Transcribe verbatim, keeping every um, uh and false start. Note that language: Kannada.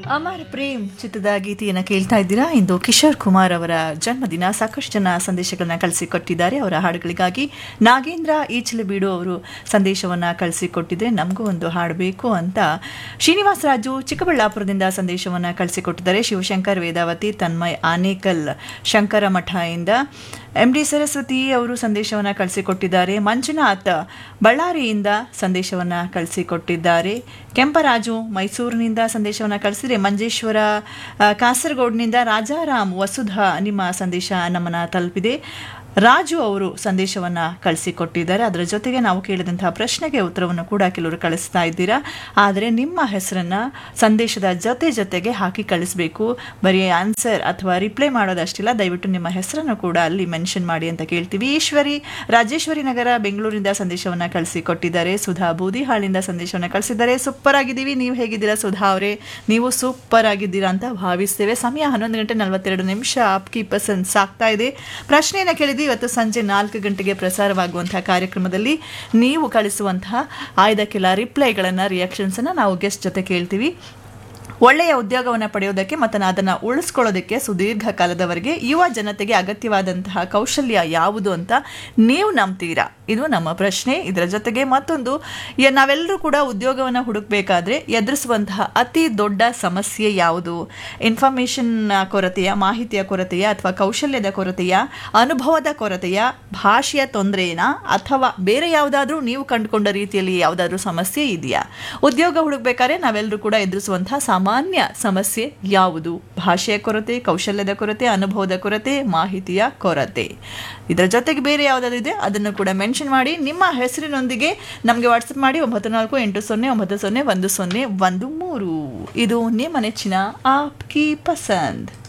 ಅಮರ್ ಪ್ರೇಮ್ ಚಿತ್ರದ ಗೀತೆಯನ್ನು ಕೇಳ್ತಾ ಇದ್ದೀರಾ. ಇಂದು ಕಿಶೋರ್ ಕುಮಾರ್ ಅವರ ಜನ್ಮದಿನ. ಸಾಕಷ್ಟು ಜನ ಸಂದೇಶಗಳನ್ನ ಕಳಿಸಿಕೊಟ್ಟಿದ್ದಾರೆ ಅವರ ಹಾಡುಗಳಿಗಾಗಿ. ನಾಗೇಂದ್ರ ಈಚಲಬೀಡು ಅವರು ಸಂದೇಶವನ್ನು ಕಳಿಸಿಕೊಟ್ಟಿದ್ರೆ ನಮಗೂ ಒಂದು ಹಾಡು ಬೇಕು ಅಂತ ಶ್ರೀನಿವಾಸ ರಾಜು ಚಿಕ್ಕಬಳ್ಳಾಪುರದಿಂದ ಸಂದೇಶವನ್ನು ಕಳಿಸಿಕೊಟ್ಟಿದ್ದಾರೆ. ಶಿವಶಂಕರ್ ವೇದಾವತಿ, ತನ್ಮಯ್ ಆನೇಕಲ್ ಶಂಕರ ಮಠ ಇಂದ, ಎಂ ಡಿ ಸರಸ್ವತಿ ಅವರು ಸಂದೇಶವನ್ನು ಕಳಿಸಿಕೊಟ್ಟಿದ್ದಾರೆ. ಮಂಜುನಾಥ್ ಬಳ್ಳಾರಿಯಿಂದ ಸಂದೇಶವನ್ನು ಕಳಿಸಿಕೊಟ್ಟಿದ್ದಾರೆ. ಕೆಂಪರಾಜು ಮೈಸೂರಿನಿಂದ ಸಂದೇಶವನ್ನು ಕಳಿಸಿದರೆ, ಮಂಜೇಶ್ವರ ಕಾಸರಗೋಡಿನಿಂದ ರಾಜಾರಾಮ್ ವಸುಧಾ ನಿಮ್ಮ ಸಂದೇಶ ನಮ್ಮನ್ನು ತಲುಪಿದೆ. ರಾಜು ಅವರು ಸಂದೇಶವನ್ನು ಕಳಿಸಿಕೊಟ್ಟಿದ್ದಾರೆ. ಅದರ ಜೊತೆಗೆ ನಾವು ಕೇಳಿದಂತಹ ಪ್ರಶ್ನೆಗೆ ಉತ್ತರವನ್ನು ಕೂಡ ಕೆಲವರು ಕಳಿಸ್ತಾ ಇದ್ದೀರಾ. ಆದರೆ ನಿಮ್ಮ ಹೆಸರನ್ನು ಸಂದೇಶದ ಜೊತೆ ಜೊತೆಗೆ ಹಾಕಿ ಕಳಿಸಬೇಕು. ಬರೀ ಆನ್ಸರ್ ಅಥವಾ ರಿಪ್ಲೈ ಮಾಡೋದಷ್ಟಿಲ್ಲ, ದಯವಿಟ್ಟು ನಿಮ್ಮ ಹೆಸರನ್ನು ಕೂಡ ಅಲ್ಲಿ ಮೆನ್ಷನ್ ಮಾಡಿ ಅಂತ ಕೇಳ್ತೀವಿ. ಈಶ್ವರಿ ರಾಜೇಶ್ವರಿ ನಗರ ಬೆಂಗಳೂರಿನಿಂದ ಸಂದೇಶವನ್ನು ಕಳಿಸಿಕೊಟ್ಟಿದ್ದಾರೆ. ಸುಧಾ ಬೂದಿಹಾಳಿಂದ ಸಂದೇಶವನ್ನು ಕಳಿಸಿದ್ದಾರೆ. ಸೂಪರ್ ಆಗಿದ್ದೀವಿ, ನೀವು ಹೇಗಿದ್ದೀರಾ ಸುಧಾ ಅವರೇ? ನೀವು ಸೂಪರ್ ಆಗಿದ್ದೀರಾ ಅಂತ ಭಾವಿಸ್ತೇವೆ. ಸಮಯ ಹನ್ನೊಂದು ಗಂಟೆ ನಲವತ್ತೆರಡು ನಿಮಿಷ. ಆಪ್ಕಿ ಪಸಂದ್ ಸಾಕ್ತಾ ಇದೆ. ಪ್ರಶ್ನೆಯನ್ನು ಕೇಳಿದ್ವಿ. ಇವತ್ತು ಸಂಜೆ ನಾಲ್ಕು ಗಂಟೆಗೆ ಪ್ರಸಾರವಾಗುವಂತಹ ಕಾರ್ಯಕ್ರಮದಲ್ಲಿ ನೀವು ಕಳಿಸುವಂತಹ ಆಯ್ದ ಕೆಲ ರಿಪ್ಲೈಗಳನ್ನು, ರಿಯಾಕ್ಷನ್ಸನ್ನು ನಾವು ಗೆಸ್ಟ್ ಜೊತೆ ಕೇಳ್ತೀವಿ. ಒಳ್ಳೆಯ ಉದ್ಯೋಗವನ್ನು ಪಡೆಯೋದಕ್ಕೆ ಮತ್ತು ಅದನ್ನು ಉಳಿಸ್ಕೊಳ್ಳೋದಕ್ಕೆ ಸುದೀರ್ಘ ಕಾಲದವರೆಗೆ ಯುವ ಜನತೆಗೆ ಅಗತ್ಯವಾದಂತಹ ಕೌಶಲ್ಯ ಯಾವುದು ಅಂತ ನೀವು ನಂಬ್ತೀರಾ? ಇದು ನಮ್ಮ ಪ್ರಶ್ನೆ. ಇದರ ಜೊತೆಗೆ ಮತ್ತೊಂದು, ನಾವೆಲ್ಲರೂ ಕೂಡ ಉದ್ಯೋಗವನ್ನು ಹುಡುಕಬೇಕಾದ್ರೆ ಎದುರಿಸುವಂತಹ ಅತಿ ದೊಡ್ಡ ಸಮಸ್ಯೆ ಯಾವುದು? ಇನ್ಫಾರ್ಮೇಷನ್ ಕೊರತೆಯ, ಮಾಹಿತಿಯ ಕೊರತೆಯ, ಅಥವಾ ಕೌಶಲ್ಯದ ಕೊರತೆಯ, ಅನುಭವದ ಕೊರತೆಯ, ಭಾಷೆಯ ತೊಂದರೆನಾ, ಅಥವಾ ಬೇರೆ ಯಾವುದಾದ್ರೂ ನೀವು ಕಂಡುಕೊಂಡ ರೀತಿಯಲ್ಲಿ ಯಾವುದಾದ್ರೂ ಸಮಸ್ಯೆ ಇದೆಯಾ? ಉದ್ಯೋಗ ಹುಡುಕಬೇಕಾದ್ರೆ ನಾವೆಲ್ಲರೂ ಕೂಡ ಎದುರಿಸುವಂತಹ ಸಾಮಾನ್ಯ ಸಮಸ್ಯೆ ಯಾವುದು? ಭಾಷೆಯ ಕೊರತೆ, ಕೌಶಲ್ಯದ ಕೊರತೆ, ಅನುಭವದ ಕೊರತೆ, ಮಾಹಿತಿಯ ಕೊರತೆ. ಇದರ ಜೊತೆಗೆ ಬೇರೆ ಯಾವುದಾದ್ರು ಇದೆ ಅದನ್ನು ಕೂಡ ಮೆನ್ಷನ್ ಮಾಡಿ ನಿಮ್ಮ ಹೆಸರಿನೊಂದಿಗೆ ನಮಗೆ ವಾಟ್ಸಪ್ ಮಾಡಿ. ಒಂಬತ್ತು ನಾಲ್ಕು ಎಂಟು ಸೊನ್ನೆ ಒಂಬತ್ತು ಸೊನ್ನೆ ಒಂದು ಸೊನ್ನೆ ಒಂದು ಮೂರು. ಇದು ನಿಮ್ಮ ನೆಚ್ಚಿನ ಆಪ್ಕಿ ಪಸಂದ್.